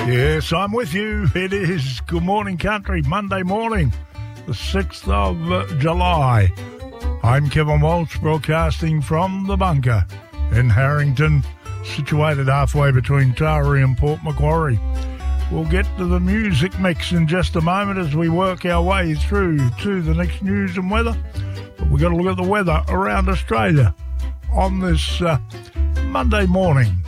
Yes, I'm with you. It is Good Morning Country, Monday morning, the 6th of July. I'm Kevin Walsh, broadcasting from the bunker in Harrington, situated halfway between Taree and Port Macquarie. We'll get to the music mix in just a moment as we work our way through to the next news and weather. But we've got to look at the weather around Australia on this Monday morning.